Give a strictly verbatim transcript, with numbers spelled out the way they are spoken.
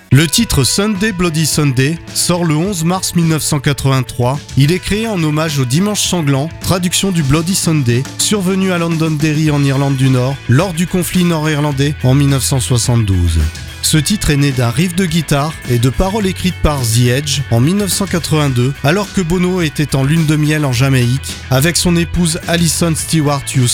Le titre Sunday Bloody Sunday sort le onze mars mille neuf cent quatre-vingt-trois. Il est créé en hommage au Dimanche sanglant, traduction du Bloody Sunday, survenu à Londonderry en Irlande du Nord lors du conflit nord-irlandais en mille neuf cent soixante-douze. Ce titre est né d'un riff de guitare et de paroles écrites par The Edge en mille neuf cent quatre-vingt-deux alors que Bono était en lune de miel en Jamaïque avec son épouse Alison Stewart Houston.